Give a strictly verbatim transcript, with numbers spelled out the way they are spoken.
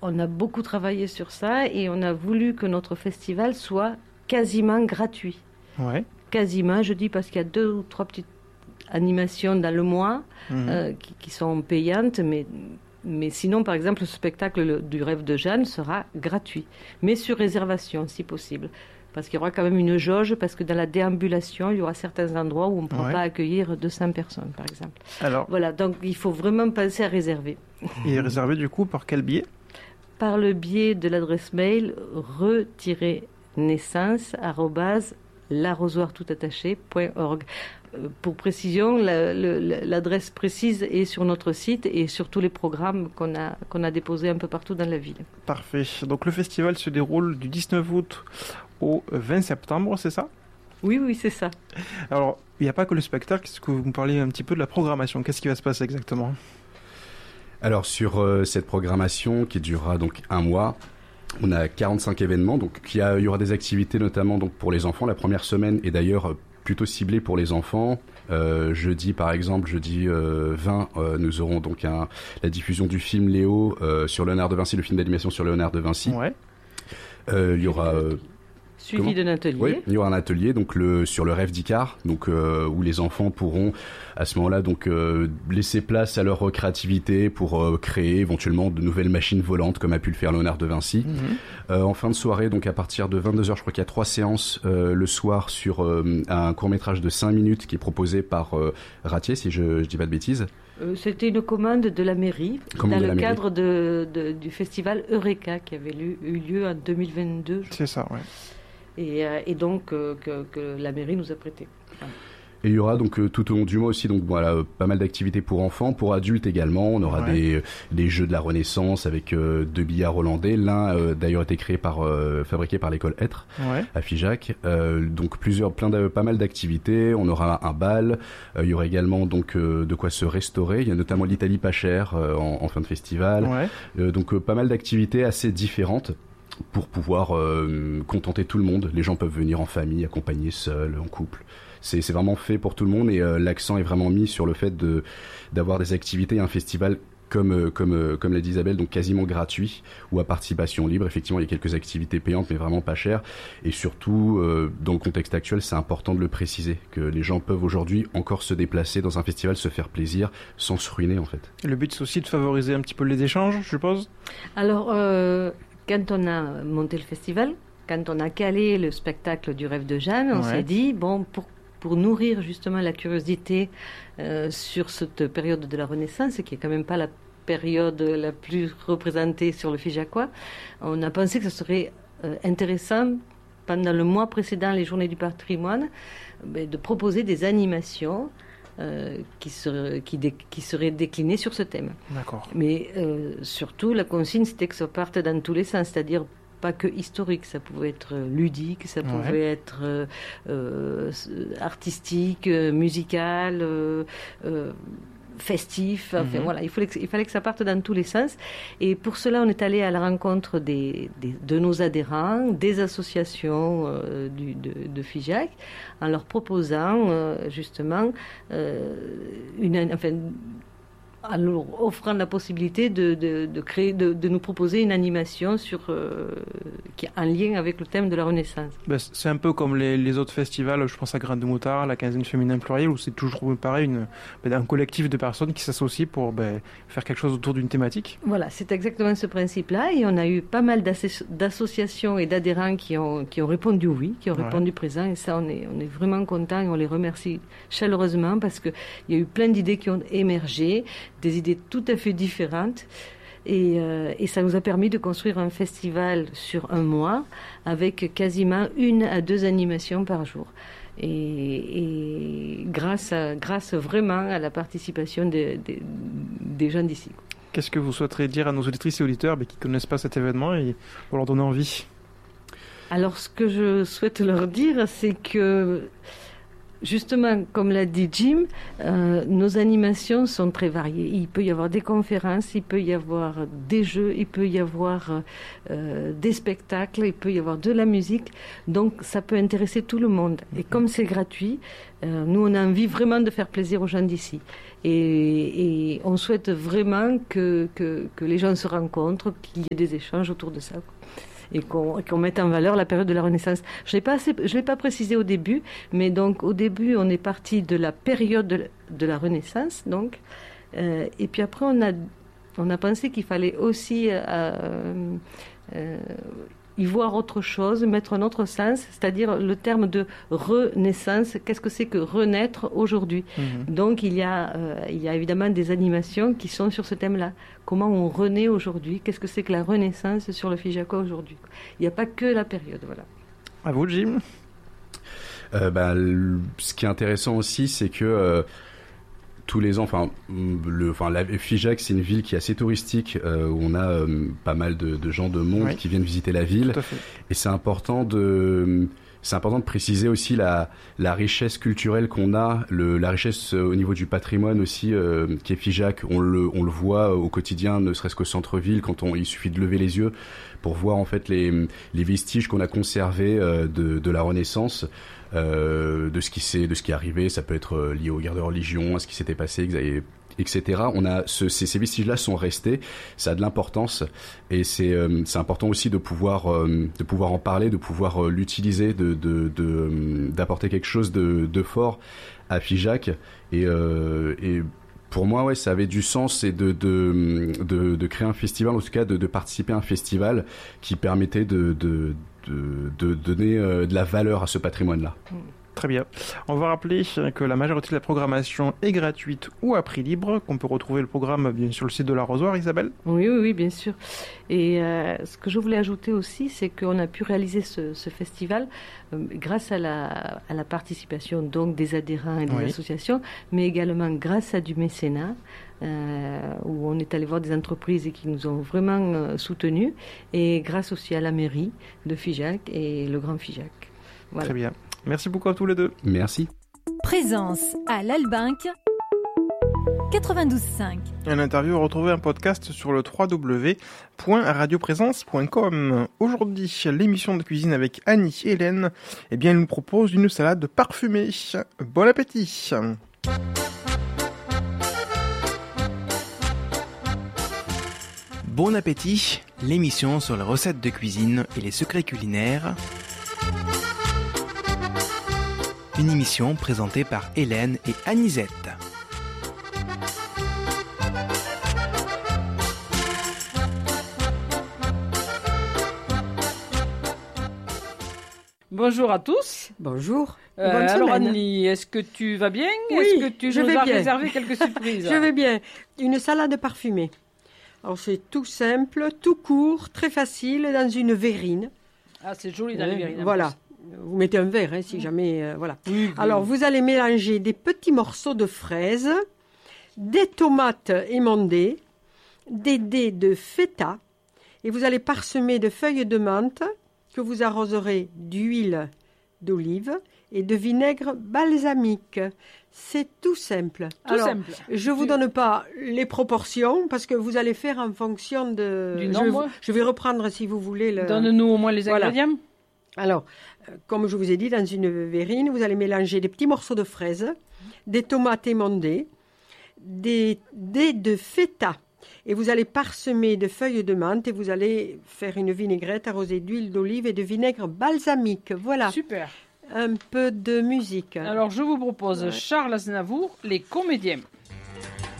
on a beaucoup travaillé sur ça et on a voulu que notre festival soit quasiment gratuit. Ouais. Quasiment, je dis parce qu'il y a deux ou trois petites animations dans le mois mmh. euh, qui, qui sont payantes, mais, mais sinon, par exemple, le spectacle le, du Rêve de Jeanne sera gratuit, mais sur réservation, si possible. Parce qu'il y aura quand même une jauge, parce que dans la déambulation, il y aura certains endroits où on ne pourra ouais. pas accueillir deux cents personnes, par exemple. Alors, voilà, donc il faut vraiment penser à réserver. Et réserver, du coup, par quel biais ? Par le biais de l'adresse mail re-naissance arobase l'arrosoir tout attaché point org. Euh, pour précision, la, la, l'adresse précise est sur notre site et sur tous les programmes qu'on a, qu'on a déposés un peu partout dans la ville. Parfait. Donc le festival se déroule du dix-neuf août au vingt septembre, c'est ça ? Oui, oui, c'est ça. Alors, il n'y a pas que le spectacle, est-ce que vous me parlez un petit peu de la programmation ? Qu'est-ce qui va se passer exactement ? Alors, sur euh, cette programmation qui durera donc un mois, on a quarante-cinq événements, donc il y, a, il y aura des activités notamment donc pour les enfants. La première semaine est d'ailleurs plutôt ciblée pour les enfants. Euh, jeudi par exemple, jeudi euh, vingt, euh, nous aurons donc un, la diffusion du film Léo euh, sur Léonard de Vinci, le film d'animation sur Léonard de Vinci. Ouais. Euh, il y aura euh, suivi d'un atelier. Oui, il y aura un atelier donc le sur le rêve d'Icare, donc euh, où les enfants pourront à ce moment-là donc euh, laisser place à leur créativité pour euh, créer éventuellement de nouvelles machines volantes comme a pu le faire Léonard de Vinci. Mm-hmm. Euh, en fin de soirée, donc à partir de vingt-deux heures, je crois qu'il y a trois séances euh, le soir sur euh, un court-métrage de cinq minutes qui est proposé par euh, Ratier, si je je dis pas de bêtises. Euh, c'était une commande de la mairie commande dans le cadre de, de, du festival Eureka qui avait eu, eu lieu en deux mille vingt-deux. C'est ça, ouais. Et, euh, et donc euh, que, que la mairie nous a prêté. Enfin, Et il y aura donc euh, tout au long du mois aussi donc voilà euh, pas mal d'activités pour enfants, pour adultes également. On aura ouais. des des jeux de la Renaissance avec euh, deux billards hollandais. L'un euh, d'ailleurs été créé par euh, fabriqué par l'école Être ouais. à Figeac. Euh, donc plusieurs plein de pas mal d'activités. On aura un bal. Euh, il y aura également donc euh, de quoi se restaurer. Il y a notamment l'Italie pas chère euh, en, en fin de festival. Ouais. Euh, donc euh, pas mal d'activités assez différentes pour pouvoir euh, contenter tout le monde. Les gens peuvent venir en famille, accompagnés, seuls, en couple. C'est, c'est vraiment fait pour tout le monde et euh, l'accent est vraiment mis sur le fait de d'avoir des activités et un festival comme euh, comme euh, comme l'a dit Isabelle, donc quasiment gratuit ou à participation libre. Effectivement, il y a quelques activités payantes, mais vraiment pas chères. Et surtout, euh, dans le contexte actuel, c'est important de le préciser que les gens peuvent aujourd'hui encore se déplacer dans un festival, se faire plaisir, sans se ruiner en fait. Et le but, c'est aussi de favoriser un petit peu les échanges, je suppose. Alors, euh, quand on a monté le festival, quand on a calé le spectacle du Rêve de Jeanne, on ouais. s'est dit bon pour pour nourrir justement la curiosité euh, sur cette période de la Renaissance, qui est quand même pas la période la plus représentée sur le Figeacois, on a pensé que ce serait euh, intéressant, pendant le mois précédent, les Journées du patrimoine, ben, de proposer des animations euh, qui, ser, qui, dé, qui seraient déclinées sur ce thème. D'accord. Mais euh, surtout, la consigne, c'était que ça parte dans tous les sens, c'est-à-dire pas que historique, ça pouvait être ludique, ça pouvait ouais. être euh, euh, artistique, euh, musical, euh, euh, festif. Enfin, mm-hmm. voilà, il fallait, que, il fallait que ça parte dans tous les sens. Et pour cela, on est allé à la rencontre des, des, de nos adhérents, des associations euh, du, de, de Figeac, en leur proposant euh, justement euh, une, enfin, en leur offrant la possibilité de, de, de créer, de, de nous proposer une animation sur, euh, qui est en lien avec le thème de la Renaissance. Ben, c'est un peu comme les, les autres festivals, je pense à Grain de Moutard, la quinzaine féminin pluriel, où c'est toujours pareil, une, ben, un collectif de personnes qui s'associent pour ben, faire quelque chose autour d'une thématique. Voilà, c'est exactement ce principe-là, et on a eu pas mal d'asso- d'associations et d'adhérents qui ont, qui ont répondu oui, qui ont ouais. répondu présent, et ça on est, on est vraiment contents et on les remercie chaleureusement parce qu'il y a eu plein d'idées qui ont émergé, des idées tout à fait différentes et, euh, et ça nous a permis de construire un festival sur un mois avec quasiment une à deux animations par jour et, et grâce, à, grâce vraiment à la participation de, de, des gens d'ici. Qu'est-ce que vous souhaiterez dire à nos auditrices et auditeurs mais qui ne connaissent pas cet événement et pour leur donner envie? Alors ce que je souhaite leur dire, c'est que justement, comme l'a dit Jim, euh, nos animations sont très variées. Il peut y avoir des conférences, il peut y avoir des jeux, il peut y avoir euh, des spectacles, il peut y avoir de la musique. Donc, ça peut intéresser tout le monde. Et comme c'est gratuit, euh, nous, on a envie vraiment de faire plaisir aux gens d'ici. Et, et on souhaite vraiment que, que, que les gens se rencontrent, qu'il y ait des échanges autour de ça, quoi. Et qu'on, et qu'on mette en valeur la période de la Renaissance. Je l'ai pas assez, je l'ai pas précisé au début, mais donc au début on est parti de la période de la, de la Renaissance, donc, euh, et puis après on a, on a pensé qu'il fallait aussi euh, euh, y voir autre chose, mettre un autre sens, c'est-à-dire le terme de renaissance. Qu'est-ce que c'est que renaître aujourd'hui ? Mmh. Donc il y a, euh, il y a évidemment des animations qui sont sur ce thème-là. Comment on renaît aujourd'hui ? Qu'est-ce que c'est que la renaissance sur le Figeac aujourd'hui ? Il n'y a pas que la période, voilà. À vous, Jim. Euh, bah, le, ce qui est intéressant aussi, c'est que euh, tous les ans, enfin, le, enfin, la Figeac, c'est une ville qui est assez touristique, euh, où on a euh, pas mal de, de gens de monde oui. qui viennent visiter la ville, et c'est important de, c'est important de préciser aussi la, la richesse culturelle qu'on a, le, la richesse au niveau du patrimoine aussi, euh, qui est Figeac. On le, on le voit au quotidien, ne serait-ce qu'au centre-ville, quand on, il suffit de lever les yeux pour voir en fait les, les vestiges qu'on a conservés euh, de, de la Renaissance. Euh, de ce qui s'est, de ce qui est arrivé, ça peut être lié aux guerres de religion, à ce qui s'était passé, et cetera. On a ce, ces, ces vestiges-là sont restés, ça a de l'importance, et c'est, euh, c'est important aussi de pouvoir, euh, de pouvoir en parler, de pouvoir euh, l'utiliser, de, de, de, euh, d'apporter quelque chose de, de fort à Figeac, et, euh, et pour moi, ouais, ça avait du sens, et de, de, de, de créer un festival, en tout cas de, de participer à un festival qui permettait de, de De, de donner euh, de la valeur à ce patrimoine-là. Très bien. On va rappeler que la majorité de la programmation est gratuite ou à prix libre, qu'on peut retrouver le programme bien sur le site de l'Arrosoir, Isabelle. Oui, oui, oui, bien sûr. Et euh, ce que je voulais ajouter aussi, c'est qu'on a pu réaliser ce, ce festival euh, grâce à la, à la participation donc des adhérents et des oui. associations, mais également grâce à du mécénat. Euh, où on est allé voir des entreprises et qui nous ont vraiment euh, soutenus, et grâce aussi à la mairie de Figeac et le Grand Figeac. Voilà. Très bien. Merci beaucoup à tous les deux. Merci. Présence à l'Albinc quatre-vingt-douze cinq. Un interview, retrouver un podcast sur le w w w point radio présence point com. Aujourd'hui, l'émission de cuisine avec Annie et Hélène, eh bien, elle nous propose une salade parfumée. Bon appétit. Bon appétit, l'émission sur les recettes de cuisine et les secrets culinaires. Une émission présentée par Hélène et Anisette. Bonjour à tous. Bonjour. Euh, Bonne alors semaine. Annie, est-ce que tu vas bien ? Oui, est-ce que tu je nous vais as bien. réservé quelques surprises ? Je vais bien. Une salade parfumée. Alors c'est tout simple, tout court, très facile, dans une verrine. Ah, c'est joli dans les verrines. Voilà. Vous mettez un verre, hein, si mmh. jamais... Euh, voilà. Oui, oui. Alors, vous allez mélanger des petits morceaux de fraises, des tomates émondées, des dés de feta, et vous allez parsemer de feuilles de menthe que vous arroserez d'huile d'olive et de vinaigre balsamique. C'est tout simple. Tout Alors, simple. Je ne vous donne pas les proportions parce que vous allez faire en fonction de... Du je, nombre. je vais reprendre, si vous voulez... Le... Donne-nous au moins les Voilà. ingrédients. Alors, euh, comme je vous ai dit, dans une verrine, vous allez mélanger des petits morceaux de fraises, des tomates émondées, des dés de feta, et vous allez parsemer de feuilles de menthe et vous allez faire une vinaigrette arrosée d'huile d'olive et de vinaigre balsamique. Voilà. Super. Un peu de musique. Alors, je vous propose Ouais. Charles Aznavour, Les Comédiens.